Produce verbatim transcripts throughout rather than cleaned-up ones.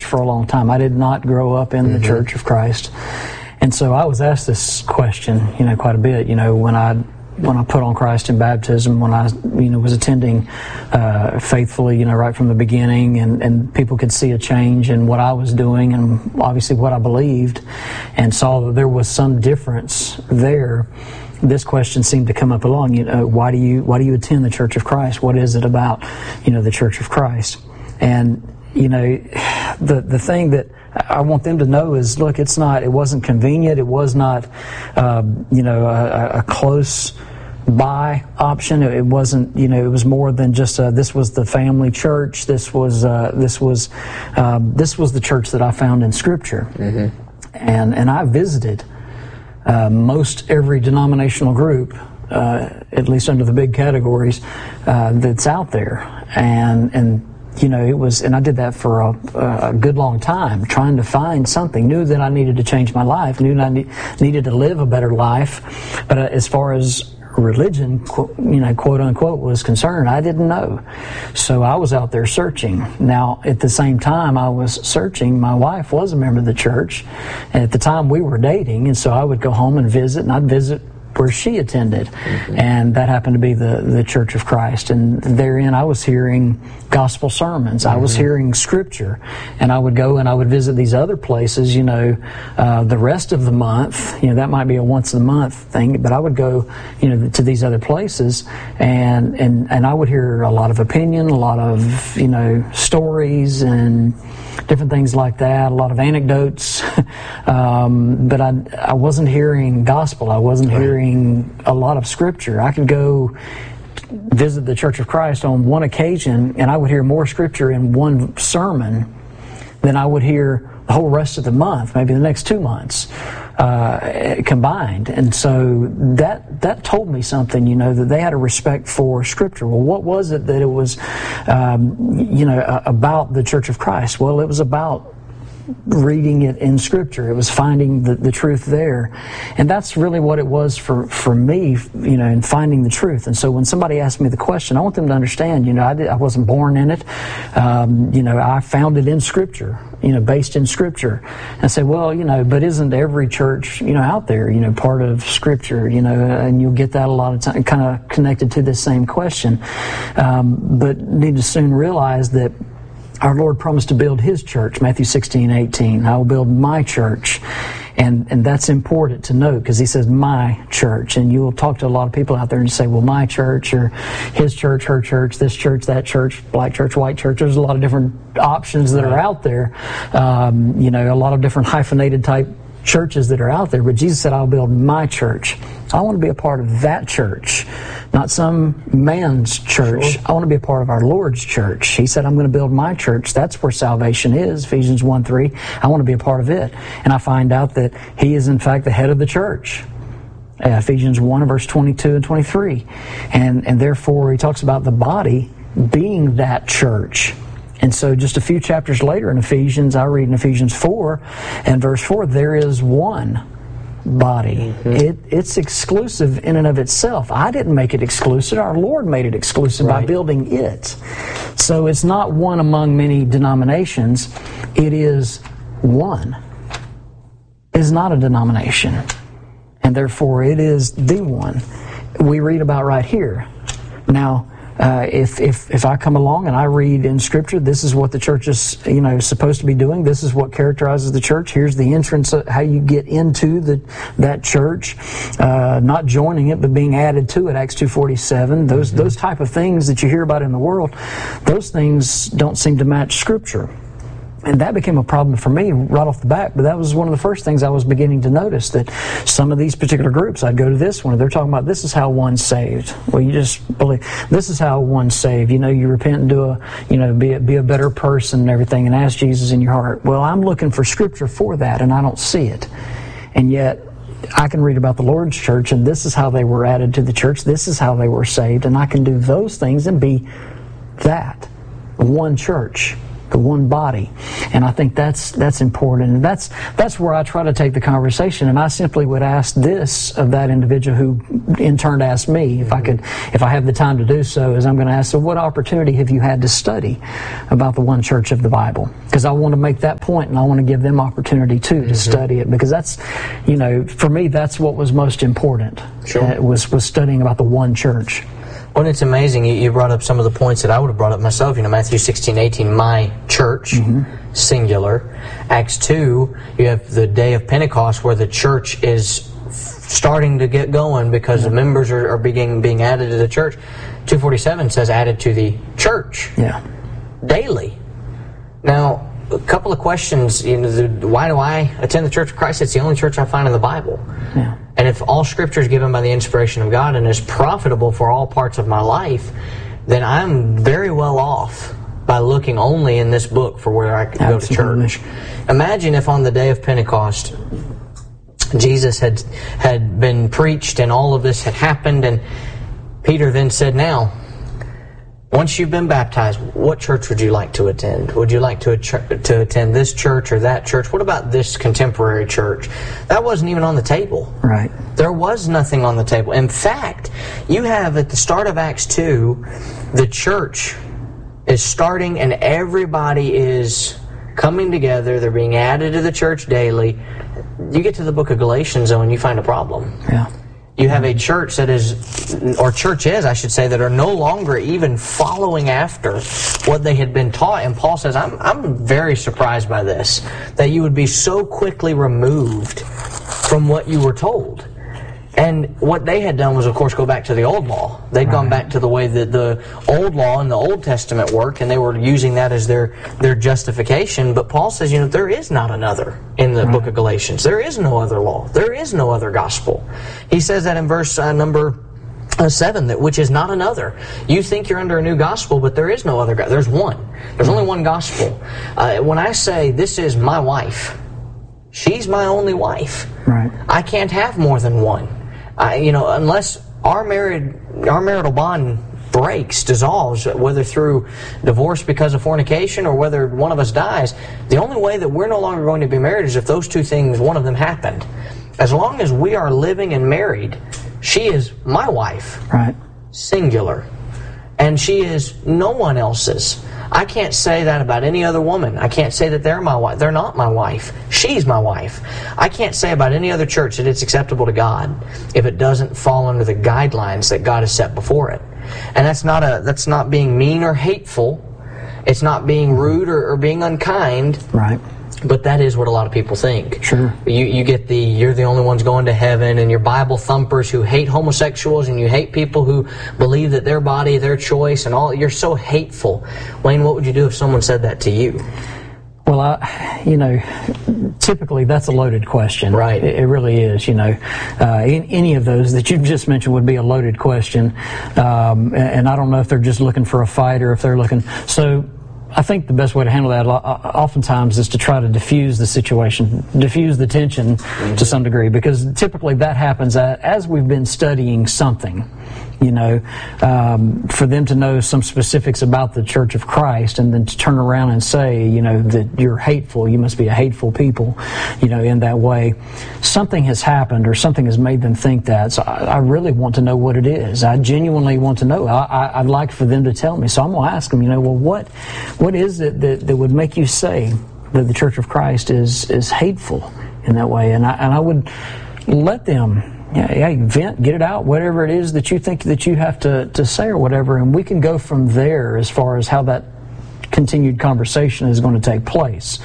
for a long time. I did not grow up in mm-hmm. the Church of Christ. And so I was asked this question, you know, quite a bit, you know, when I when I put on Christ in baptism, when I, you know, was attending uh, faithfully, you know, right from the beginning, and, and people could see a change in what I was doing and obviously what I believed, and saw that there was some difference there. This question seemed to come up along, you know, why do you why do you attend the Church of Christ? What is it about, you know, the Church of Christ? And, you know, the the thing that I want them to know is, look, it's not, it wasn't convenient, it was not, uh, you know, a, a close by option. It wasn't, you know, it was more than just a, this was the family church. This was uh, this was um, this was the church that I found in Scripture, mm-hmm. and and I visited uh, most every denominational group, uh, at least under the big categories uh, that's out there, and and. You know, it was, and I did that for a, a good long time, trying to find something. Knew that I needed to change my life, knew that I need, needed to live a better life. But uh, as far as religion, you know, quote unquote, was concerned, I didn't know. So I was out there searching. Now, at the same time I was searching, my wife was a member of the church. And at the time we were dating, and so I would go home and visit, and I'd visit where she attended, mm-hmm. and that happened to be the, the Church of Christ. And therein I was hearing gospel sermons, mm-hmm. I was hearing Scripture, and I would go and I would visit these other places, you know, uh, the rest of the month. You know, that might be a once a month thing, but I would go, you know, to these other places, and, and, and I would hear a lot of opinion, a lot of, you know, stories and different things like that, a lot of anecdotes, um, but I, I wasn't hearing gospel. I wasn't right. hearing a lot of Scripture. I could go visit the Church of Christ on one occasion, and I would hear more Scripture in one sermon than I would hear the whole rest of the month, maybe the next two months uh, combined. And so that that told me something, you know, that they had a respect for Scripture. Well, what was it that it was, um, you know, about the Church of Christ? Well, it was about reading it in Scripture. It was finding the, the truth there. And that's really what it was for, for me, you know, in finding the truth. And so when somebody asks me the question, I want them to understand, you know, I, did, I wasn't born in it. Um, you know, I found it in Scripture, you know, based in Scripture. And I say, well, you know, but isn't every church, you know, out there, you know, part of Scripture, you know, and you'll get that a lot of time, kind of connected to this same question. Um, but need to soon realize that our Lord promised to build His church, Matthew sixteen eighteen. I will build my church. And and that's important to note, because He says my church. And you will talk to a lot of people out there and you say, well, my church, or His church, her church, this church, that church, black church, white church. There's a lot of different options that are out there. Um, you know, a lot of different hyphenated type churches that are out there. But Jesus said, I'll build my church. I want to be a part of that church, not some man's church. Sure. I want to be a part of our Lord's church. He said, I'm going to build my church. That's where salvation is, Ephesians one three. I want to be a part of it. And I find out that He is, in fact, the head of the church. Uh, Ephesians one, verse twenty-two and twenty-three. And, and therefore, he talks about the body being that church. And so just a few chapters later in Ephesians, I read in Ephesians four and verse four, there is one body. Mm-hmm. It, it's exclusive in and of itself. I didn't make it exclusive. Our Lord made it exclusive right. by building it. So it's not one among many denominations. It is one. It is not a denomination. And therefore it is the one we read about right here. Now, Uh, if, if if I come along and I read in Scripture, this is what the church is, you know, supposed to be doing. This is what characterizes the church. Here's the entrance, of how you get into the that church, uh, not joining it, but being added to it. Acts two forty-seven. Those mm-hmm. those type of things that you hear about in the world, those things don't seem to match Scripture. And that became a problem for me right off the bat. But that was one of the first things I was beginning to notice, that some of these particular groups, I'd go to this one, they're talking about this is how one's saved. Well, you just believe this is how one's saved. You know, you repent and do a, you know, be a, be a better person and everything, and ask Jesus in your heart. Well, I'm looking for Scripture for that, and I don't see it. And yet, I can read about the Lord's church, and this is how they were added to the church. This is how they were saved, and I can do those things and be that one church. the one body. And I think that's that's important. And that's that's where I try to take the conversation. And I simply would ask this of that individual who in turn asked me, if I could, if I have the time to do so, is I'm going to ask, so what opportunity have you had to study about the one church of the Bible? Because I want to make that point, and I want to give them opportunity too to mm-hmm. study it. Because that's, you know, for me, that's what was most important. Sure. Uh, was was studying about the one church. Well, it's amazing. You brought up some of the points that I would have brought up myself. You know, Matthew sixteen, eighteen, my church, mm-hmm. singular. Acts two, you have the day of Pentecost where the church is starting to get going because mm-hmm. the members are, are being, being added to the church. two forty-seven says added to the church. Yeah. Daily. Now, a couple of questions. You know, the, why do I attend the Church of Christ? It's the only church I find in the Bible. Yeah. And if all Scripture is given by the inspiration of God and is profitable for all parts of my life, then I'm very well off by looking only in this book for where I can Absolutely. go to church. Imagine if on the day of Pentecost, Jesus had had been preached and all of this had happened, and Peter then said, now, once you've been baptized, what church would you like to attend? Would you like to to attend this church or that church? What about this contemporary church? That wasn't even on the table. Right. There was nothing on the table. In fact, you have at the start of Acts two, the church is starting and everybody is coming together. They're being added to the church daily. You get to the book of Galatians, though, and you find a problem. Yeah. You have a church that is, or churches, I should say, that are no longer even following after what they had been taught. And Paul says, I'm, I'm very surprised by this, that you would be so quickly removed from what you were told. And what they had done was, of course, go back to the old law. They'd right. gone back to the way that the old law and the Old Testament worked, and they were using that as their, their justification. But Paul says, you know, there is not another in the right. book of Galatians. There is no other law. There is no other gospel. He says that in verse uh, number uh, seven, that which is not another. You think you're under a new gospel, but there is no other. Go- There's one. There's only one gospel. Uh, when I say this is my wife, she's my only wife. Right. I can't have more than one. I, you know, unless our married, our marital bond breaks, dissolves, whether through divorce because of fornication or whether one of us dies, the only way that we're no longer going to be married is if those two things, one of them happened. As long as we are living and married, she is my wife. Right. Singular. And she is no one else's. I can't say that about any other woman. I can't say that they're my wife. They're not my wife. She's my wife. I can't say about any other church that it's acceptable to God if it doesn't fall under the guidelines that God has set before it. And that's not a that's not being mean or hateful. It's not being rude or, or being unkind. Right. But that is what a lot of people think. Sure. You you get the, you're the only ones going to heaven, and your Bible thumpers who hate homosexuals, and you hate people who believe that their body, their choice, and all, you're so hateful. Wayne, what would you do if someone said that to you? Well, I, you know, typically that's a loaded question. Right. It, it really is, you know. Uh, in, any of those that you've just mentioned would be a loaded question. Um, and, and I don't know if they're just looking for a fight or if they're looking... So I think the best way to handle that oftentimes is to try to diffuse the situation, diffuse the tension mm-hmm. to some degree, because typically that happens as we've been studying something. You know, um, for them to know some specifics about the Church of Christ and then to turn around and say, you know, that you're hateful, you must be a hateful people, you know, in that way. Something has happened or something has made them think that. So I, I really want to know what it is. I genuinely want to know. I, I, I'd like for them to tell me. So I'm going to ask them, you know, well, what what is it that, that would make you say that the Church of Christ is, is hateful in that way? And I, and I would let them... Yeah, yeah, vent, get it out, whatever it is that you think that you have to, to say or whatever, and we can go from there as far as how that continued conversation is going to take place.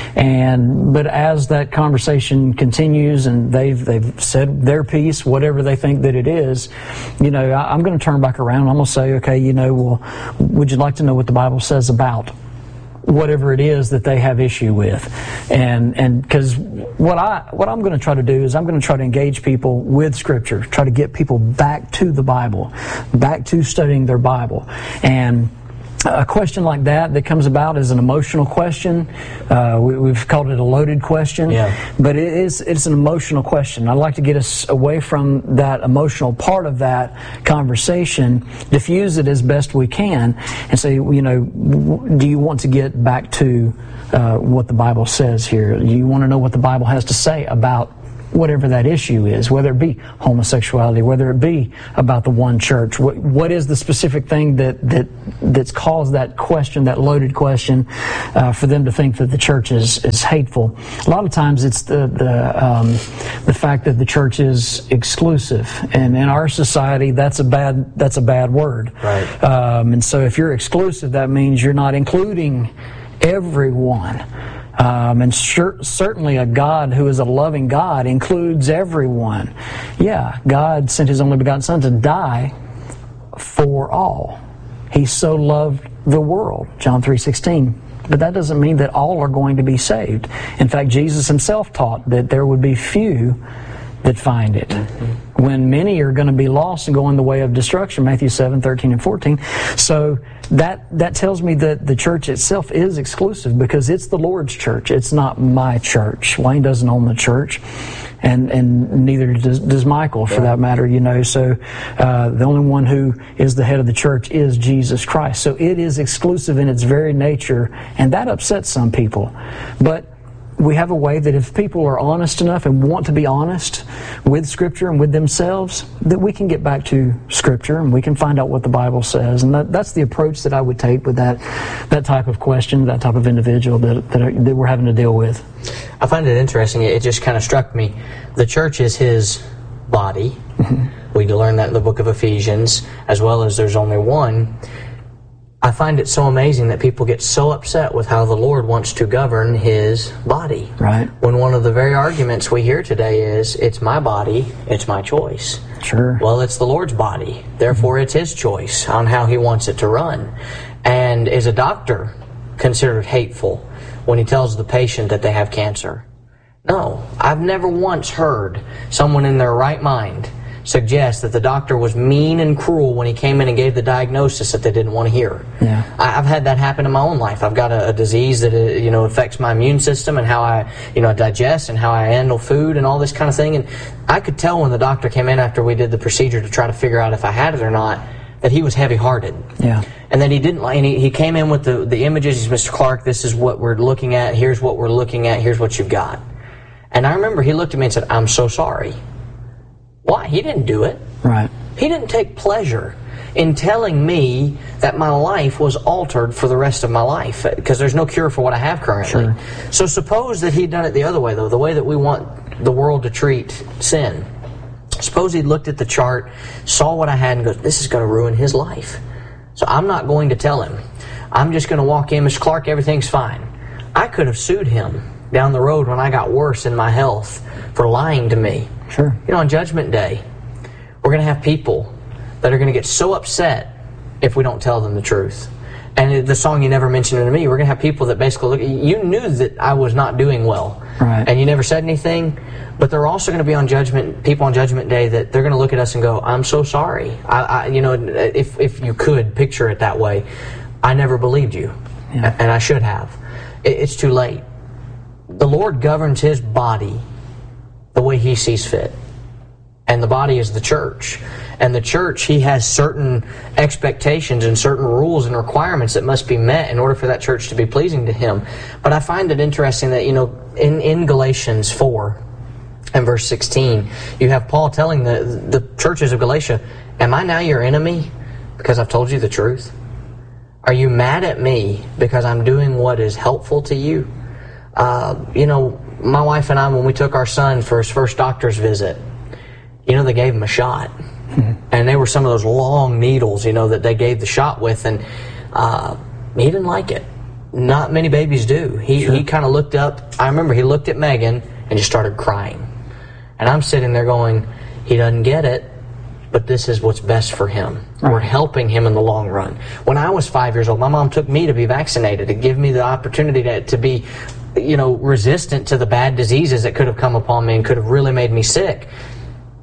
And but as that conversation continues and they've they've said their piece, whatever they think that it is, you know, I, I'm going to turn back around. I'm going to say, okay, you know, well, would you like to know what the Bible says about whatever it is that they have issue with? And and because what I what I'm going to try to do is I'm going to try to engage people with Scripture, try to get people back to the Bible, back to studying their Bible. And a question like that that comes about is an emotional question. Uh, we, we've called it a loaded question, yeah. but it is it's an emotional question. I'd like to get us away from that emotional part of that conversation, diffuse it as best we can, and say, you know, do you want to get back to uh, what the Bible says here? Do you want to know what the Bible has to say about whatever that issue is, whether it be homosexuality, whether it be about the one church? What, what is the specific thing that, that that's caused that question, that loaded question, uh, for them to think that the church is, is hateful? A lot of times it's the the, um, the fact that the church is exclusive, and in our society that's a bad that's a bad word. Right. Um, and so if you're exclusive, that means you're not including everyone. Um, and sure, certainly a God who is a loving God includes everyone. Yeah, God sent His only begotten Son to die for all. He so loved the world, John three sixteen. But that doesn't mean that all are going to be saved. In fact, Jesus Himself taught that there would be few that find it. Mm-hmm. When many are going to be lost and go in the way of destruction, Matthew seven, thirteen and fourteen. So that that tells me that the church itself is exclusive, because it's the Lord's church. It's not my church. Wayne doesn't own the church, and and neither does, does Michael, for that matter. You know, so uh, the only one who is the head of the church is Jesus Christ. So it is exclusive in its very nature, and that upsets some people. But we have a way that if people are honest enough and want to be honest with Scripture and with themselves, that we can get back to Scripture and we can find out what the Bible says. And that, that's the approach that I would take with that that type of question, that type of individual that, that, are, that we're having to deal with. I find it interesting. It just kind of struck me. The church is His body. Mm-hmm. We learn that in the book of Ephesians, as well as there's only one. I find it so amazing that people get so upset with how the Lord wants to govern His body. Right. When one of the very arguments we hear today is, it's my body, it's my choice. Sure. Well, it's the Lord's body. Therefore, mm-hmm. it's His choice on how He wants it to run. And is a doctor considered hateful when he tells the patient that they have cancer? No. I've never once heard someone in their right mind suggest that the doctor was mean and cruel when he came in and gave the diagnosis that they didn't want to hear. Yeah. I've had that happen in my own life. I've got a, a disease that uh, you know affects my immune system and how I you know digest and how I handle food and all this kind of thing. And I could tell when the doctor came in after we did the procedure to try to figure out if I had it or not, that he was heavy-hearted. Yeah. And that he didn't like. And he, he came in with the the images. He's Mister Clark. This is what we're looking at. Here's what we're looking at. Here's what you've got. And I remember he looked at me and said, "I'm so sorry." Why? He didn't do it. Right. He didn't take pleasure in telling me that my life was altered for the rest of my life, because there's no cure for what I have currently. Sure. So suppose that he'd done it the other way, though, the way that we want the world to treat sin. Suppose he'd looked at the chart, saw what I had, and goes, this is going to ruin his life. So I'm not going to tell him. I'm just going to walk in, Mister Clark, everything's fine. I could have sued him down the road when I got worse in my health for lying to me. Sure. You know, on Judgment Day, we're going to have people that are going to get so upset if we don't tell them the truth. And the song You Never Mentioned It to Me, we're going to have people that basically look at you. You knew that I was not doing well. Right. And you never said anything. But there are also going to be on Judgment people on Judgment Day that they're going to look at us and go, I'm so sorry. I, I you know, if if you could picture it that way, I never believed you. Yeah. And I should have. It, it's too late. The Lord governs His body the way He sees fit. And the body is the church. And the church, He has certain expectations and certain rules and requirements that must be met in order for that church to be pleasing to Him. But I find it interesting that, you know, in, in Galatians four and verse sixteen, you have Paul telling the, the churches of Galatia, am I now your enemy because I've told you the truth? Are you mad at me because I'm doing what is helpful to you? Uh, you know, my wife and I, when we took our son for his first doctor's visit, you know, they gave him a shot. Mm-hmm. And they were some of those long needles, you know, that they gave the shot with. And uh, he didn't like it. Not many babies do. He, sure. he kind of looked up. I remember he looked at Megan and just started crying. And I'm sitting there going, he doesn't get it, but this is what's best for him. Right. We're helping him in the long run. When I was five years old, my mom took me to be vaccinated, to give me the opportunity to, to be, you know, resistant to the bad diseases that could have come upon me and could have really made me sick.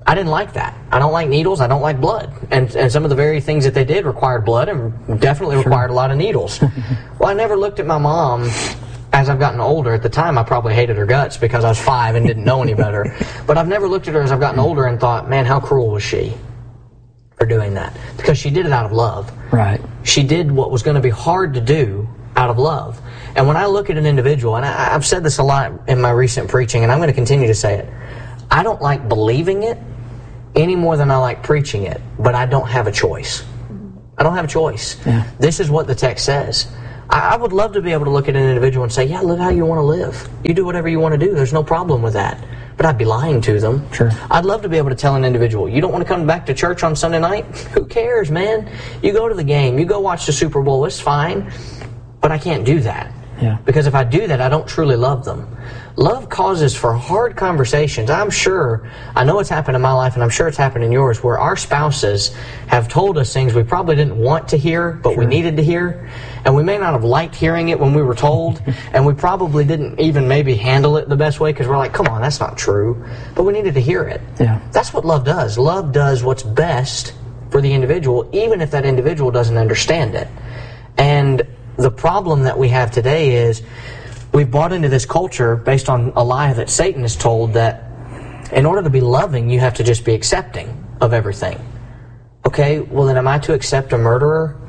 I didn't like that. I don't like needles. I don't like blood. And and some of the very things that they did required blood and definitely Sure. required a lot of needles. Well, I never looked at my mom. As I've gotten older, at the time I probably hated her guts because I was five and didn't know any better. But I've never looked at her as I've gotten older and thought, man, how cruel was she for doing that? Because she did it out of love. Right. She did what was going to be hard to do out of love. And when I look at an individual, and I, I've said this a lot in my recent preaching, and I'm going to continue to say it, I don't like believing it any more than I like preaching it, but I don't have a choice. I don't have a choice. Yeah. This is what the text says. I would love to be able to look at an individual and say, yeah, live how you want to live. You do whatever you want to do. There's no problem with that. But I'd be lying to them. Sure. I'd love to be able to tell an individual, you don't want to come back to church on Sunday night? Who cares, man? You go to the game. You go watch the Super Bowl. It's fine. But I can't do that. Yeah. Because if I do that, I don't truly love them. Love causes for hard conversations. I'm sure, I know it's happened in my life, and I'm sure it's happened in yours, where our spouses have told us things we probably didn't want to hear, but Sure. we needed to hear. And we may not have liked hearing it when we were told, and we probably didn't even maybe handle it the best way because we're like, come on, that's not true. But we needed to hear it. Yeah. That's what love does. Love does what's best for the individual, even if that individual doesn't understand it. And the problem that we have today is we've bought into this culture based on a lie that Satan has told that in order to be loving, you have to just be accepting of everything. Okay, well then am I to accept a murderer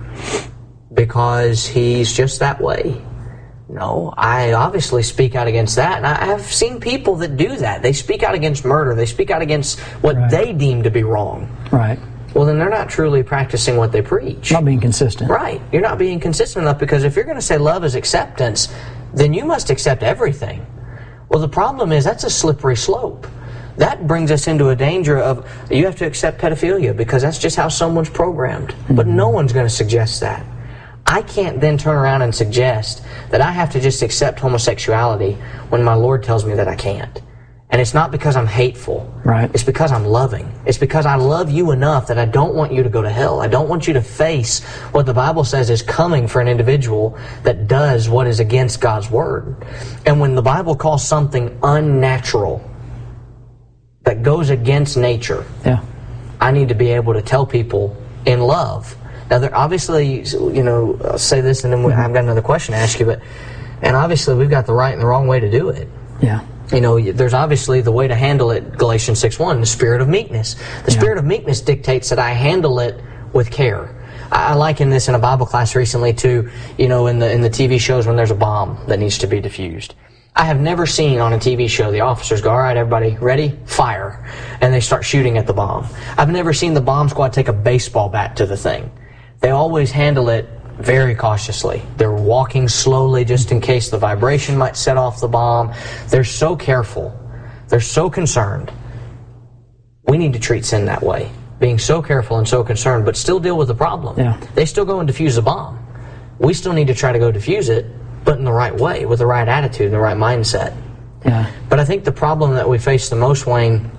because he's just that way? No, I obviously speak out against that. And I have seen people that do that. They speak out against murder. They speak out against what Right. they deem to be wrong. Right. Well, then they're not truly practicing what they preach. Not being consistent. Right. You're not being consistent enough, because if you're going to say love is acceptance, then you must accept everything. Well, the problem is that's a slippery slope. That brings us into a danger of you have to accept pedophilia because that's just how someone's programmed. Mm-hmm. But no one's going to suggest that. I can't then turn around and suggest that I have to just accept homosexuality when my Lord tells me that I can't. And it's not because I'm hateful. Right. It's because I'm loving. It's because I love you enough that I don't want you to go to hell. I don't want you to face what the Bible says is coming for an individual that does what is against God's Word. And when the Bible calls something unnatural, that goes against nature, Yeah. I need to be able to tell people in love. Now, there obviously, you know, I'll say this and then we, I've got another question to ask you, but, and obviously we've got the right and the wrong way to do it. Yeah. You know, there's obviously the way to handle it, Galatians six one, the spirit of meekness. The Yeah. spirit of meekness dictates that I handle it with care. I liken this in a Bible class recently to, you know, in the in the T V shows when there's a bomb that needs to be diffused. I have never seen on a T V show the officers go, all right, everybody, ready, fire, and they start shooting at the bomb. I've never seen the bomb squad take a baseball bat to the thing. They always handle it very cautiously. They're walking slowly just in case the vibration might set off the bomb. They're so careful. They're so concerned. We need to treat sin that way, being so careful and so concerned, but still deal with the problem. Yeah. They still go and defuse the bomb. We still need to try to go defuse it, but in the right way, with the right attitude and the right mindset. Yeah. But I think the problem that we face the most, Wayne,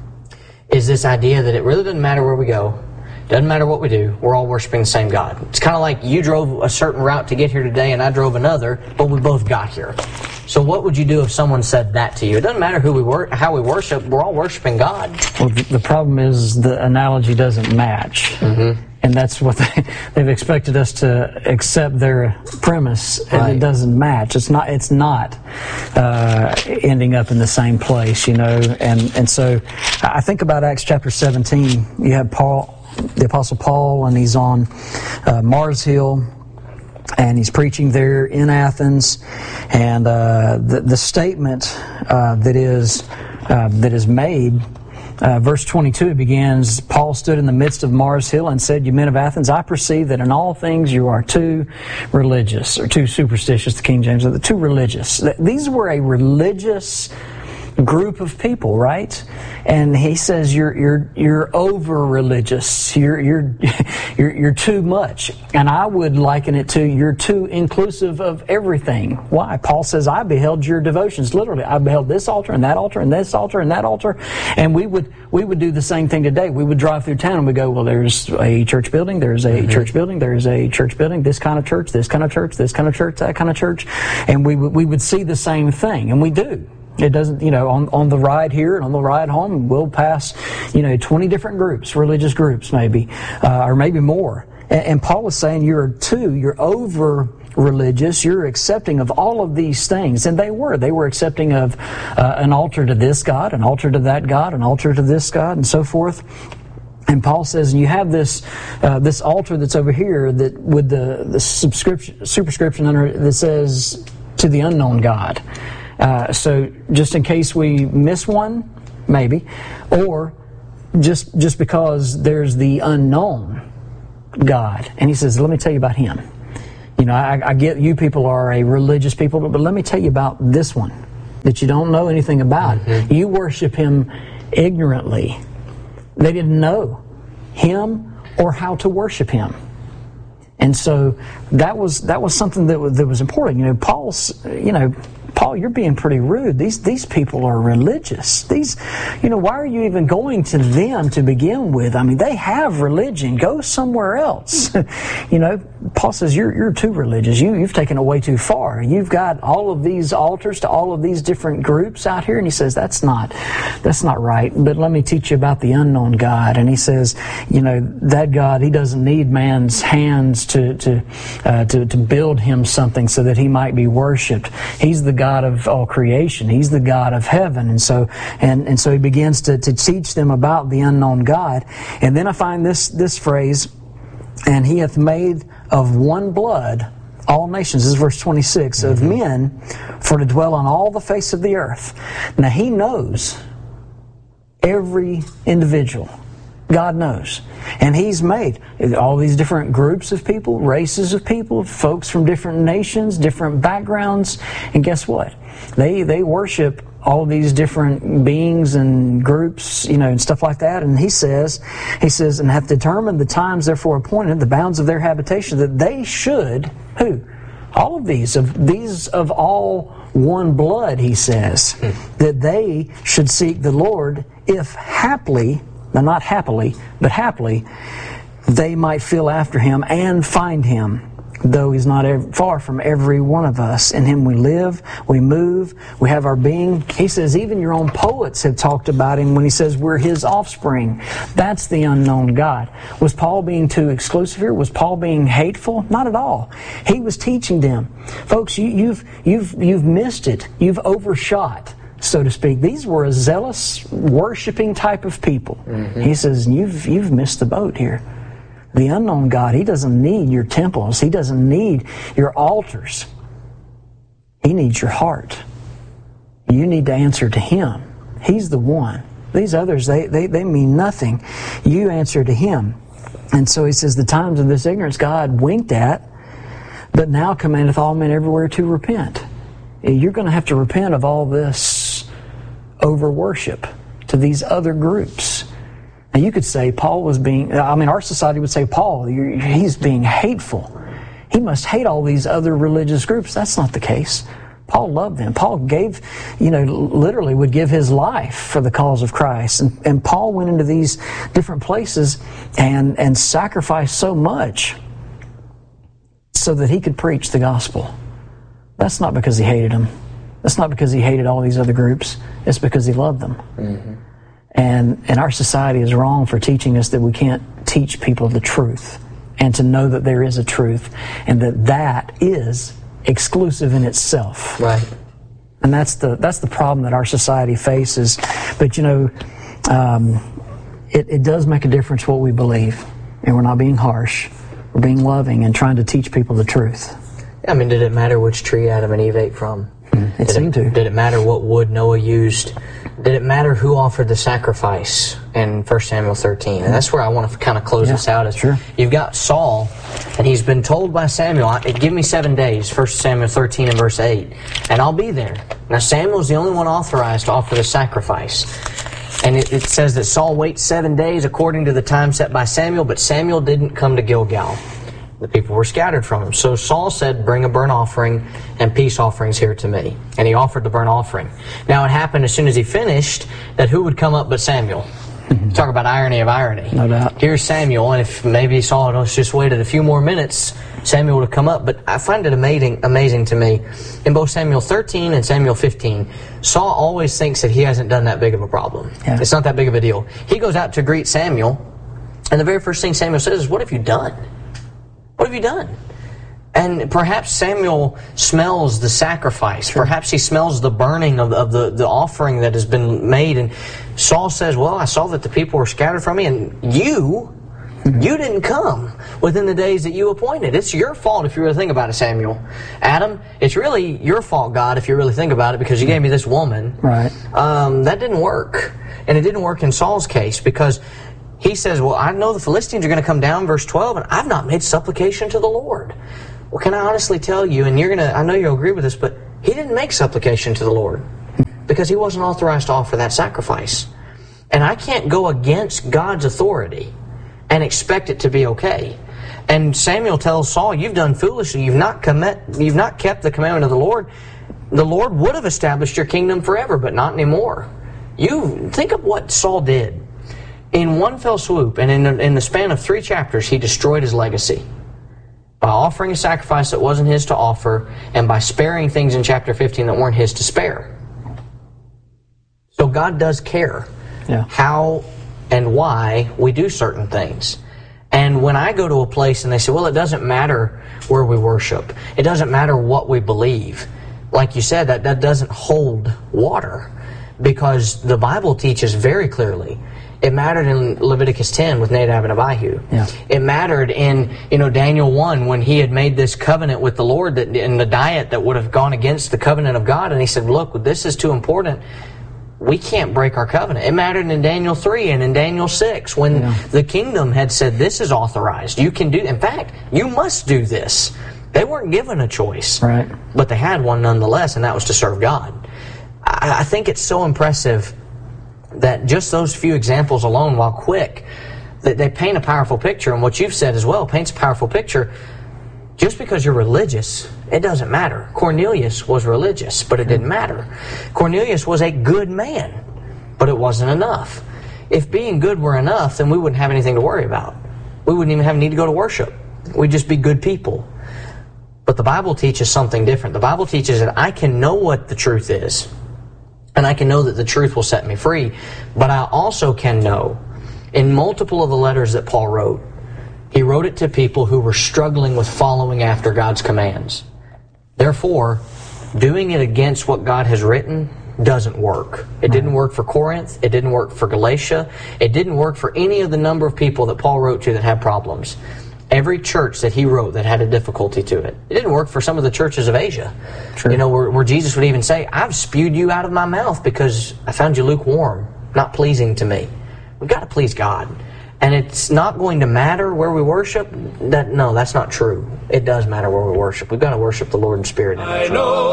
is this idea that it really doesn't matter where we go. Doesn't matter what we do, we're all worshiping the same God. It's kind of like you drove a certain route to get here today and I drove another, but we both got here. So what would you do if someone said that to you? It doesn't matter who we wor- how we worship, we're all worshiping God. Well, the, the problem is the analogy doesn't match. Mm-hmm. And that's what they, they've expected us to accept their premise, and Right. it doesn't match. It's not. It's not uh, ending up in the same place, you know. And and so I think about Acts chapter seventeen. You have Paul, the Apostle Paul, and he's on uh, Mars Hill, and he's preaching there in Athens, and uh, the the statement uh, that is uh, that is made. Uh, verse twenty-two begins, Paul stood in the midst of Mars Hill and said, "You men of Athens, I perceive that in all things you are too religious," or too superstitious, the King James, the too religious. These were a religious group of people, right? And he says you're you're you're over religious. You're you're you're you're too much. And I would liken it to you're too inclusive of everything. Why? Paul says, I beheld your devotions. Literally, I beheld this altar and that altar and this altar and that altar. And we would we would do the same thing today. We would drive through town and we go, well, there's a church building, there's a mm-hmm. church building, there's a church building, this kind of church, this kind of church, this kind of church, that kind of church. And we would we would see the same thing, and we do. It doesn't, you know, on, on the ride here and on the ride home, we'll pass, you know, twenty different groups, religious groups maybe, uh, or maybe more. And, and Paul is saying you're too, you're over religious, you're accepting of all of these things. And they were. They were accepting of uh, an altar to this God, an altar to that God, an altar to this God, and so forth. And Paul says, and you have this uh, this altar that's over here that with the, the subscription, superscription under it that says, to the unknown God. Uh, so just in case we miss one, maybe, or just just because there's the unknown God. And he says, let me tell you about him. You know, I, I get you people are a religious people, but, but let me tell you about this one that you don't know anything about. Mm-hmm. You worship him ignorantly. They didn't know him or how to worship him. And so that was that was something that was, that was important. You know, Paul's, you know, Paul, you're being pretty rude. These these people are religious. These, you know, why are you even going to them to begin with? I mean, they have religion. Go somewhere else. You know, Paul says you're you're too religious. You you've taken it way too far. You've got all of these altars to all of these different groups out here, and he says that's not that's not right. But let me teach you about the unknown God. And he says, you know, that God, he doesn't need man's hands to to uh, to to build him something so that he might be worshipped. He's the God God of all creation. He's the God of heaven. And so and, and so he begins to, to teach them about the unknown God. And then I find this this phrase, and he hath made of one blood all nations. This is verse twenty-six, mm-hmm. of men for to dwell on all the face of the earth. Now he knows every individual. God knows. And he's made all these different groups of people, races of people, folks from different nations, different backgrounds. And guess what? They they worship all these different beings and groups, you know, and stuff like that. And he says, he says, and hath determined the times therefore appointed, the bounds of their habitation, that they should, who? All of these, of these of all one blood, he says, mm. that they should seek the Lord, if haply, now not happily, but haply, they might feel after him and find him, though he's not ev- far from every one of us. In him we live, we move, we have our being. He says even your own poets have talked about him when he says we're his offspring. That's the unknown God. Was Paul being too exclusive here? Was Paul being hateful? Not at all. He was teaching them. Folks, you, you've, you've, you've missed it. You've overshot, so to speak. These were a zealous, worshiping type of people. Mm-hmm. He says, you've you've missed the boat here. The unknown God, he doesn't need your temples. He doesn't need your altars. He needs your heart. You need to answer to him. He's the one. These others, they, they, they mean nothing. You answer to him. And so he says, the times of this ignorance God winked at, but now commandeth all men everywhere to repent. You're going to have to repent of all this over worship to these other groups. And you could say Paul was being, I mean, our society would say, Paul, he's being hateful. He must hate all these other religious groups. That's not the case. Paul loved them. Paul gave, you know, literally would give his life for the cause of Christ. And, and Paul went into these different places and, and sacrificed so much so that he could preach the gospel. That's not because he hated them. That's not because he hated all these other groups. It's because he loved them. Mm-hmm. And and our society is wrong for teaching us that we can't teach people the truth, and to know that there is a truth, and that that is exclusive in itself. Right. And that's the that's the problem that our society faces. But you know, um, it, it does make a difference what we believe, and we're not being harsh. We're being loving and trying to teach people the truth. I mean, did it matter which tree Adam and Eve ate from? Mm, it did seemed it, to. Did it matter what wood Noah used? Did it matter who offered the sacrifice in First Samuel thirteen? And that's where I want to kind of close yeah, this out. Is sure. You've got Saul, and he's been told by Samuel, give me seven days, First Samuel thirteen and verse eight, and I'll be there. Now Samuel's the only one authorized to offer the sacrifice. And it, it says that Saul waits seven days according to the time set by Samuel, but Samuel didn't come to Gilgal. The people were scattered from him. So Saul said, bring a burnt offering and peace offerings here to me. And he offered the burnt offering. Now it happened as soon as he finished that who would come up but Samuel? Talk about irony of irony. No doubt. Here's Samuel, and if maybe Saul had just waited a few more minutes, Samuel would have come up. But I find it amazing, amazing to me, in both Samuel thirteen and Samuel fifteen, Saul always thinks that he hasn't done that big of a problem. Yeah. It's not that big of a deal. He goes out to greet Samuel, and the very first thing Samuel says is, "What have you done? What have you done?" And perhaps Samuel smells the sacrifice. Sure. Perhaps he smells the burning of, of the, the offering that has been made. And Saul says, well, I saw that the people were scattered from me, and you, you didn't come within the days that you appointed. It's your fault if you really think about it, Samuel. Adam, it's really your fault, God, if you really think about it, because you gave me this woman. Right. Um, that didn't work. And it didn't work in Saul's case, because he says, well, I know the Philistines are going to come down, verse twelve, and I've not made supplication to the Lord. Well, can I honestly tell you, and you're gonna, I know you'll agree with this, but he didn't make supplication to the Lord because he wasn't authorized to offer that sacrifice. And I can't go against God's authority and expect it to be okay. And Samuel tells Saul, you've done foolishly, you've not commit, you've not kept the commandment of the Lord. The Lord would have established your kingdom forever, but not anymore. You think of what Saul did. In one fell swoop, and in the, in the span of three chapters, he destroyed his legacy. By offering a sacrifice that wasn't his to offer, and by sparing things in chapter fifteen that weren't his to spare. So God does care yeah. how and why we do certain things. And when I go to a place and they say, well, it doesn't matter where we worship. It doesn't matter what we believe. Like you said, that, that doesn't hold water. Because the Bible teaches very clearly. It mattered in Leviticus ten with Nadab and Abihu. Yeah. It mattered in, you know, Daniel one when he had made this covenant with the Lord that in the diet that would have gone against the covenant of God. And he said, look, this is too important. We can't break our covenant. It mattered in Daniel three and in Daniel six when yeah. the kingdom had said, this is authorized. You can do, in fact, you must do this. They weren't given a choice. Right. But they had one nonetheless, and that was to serve God. I, I think it's so impressive that just those few examples alone, while quick, that they paint a powerful picture. And what you've said as well paints a powerful picture. Just because you're religious, it doesn't matter. Cornelius was religious, but it didn't matter. Cornelius was a good man, but it wasn't enough. If being good were enough, then we wouldn't have anything to worry about. We wouldn't even have need to go to worship. We'd just be good people. But the Bible teaches something different. The Bible teaches that I can know what the truth is, and I can know that the truth will set me free, but I also can know, in multiple of the letters that Paul wrote, he wrote it to people who were struggling with following after God's commands. Therefore, doing it against what God has written doesn't work. It didn't work for Corinth. It didn't work for Galatia. It didn't work for any of the number of people that Paul wrote to that had problems. Every church that he wrote that had a difficulty to it. It didn't work for some of the churches of Asia. True. You know, where, where Jesus would even say, I've spewed you out of my mouth because I found you lukewarm, not pleasing to me. We've got to please God. And it's not going to matter where we worship. That no, that's not true. It does matter where we worship. We've got to worship the Lord in spirit and in truth.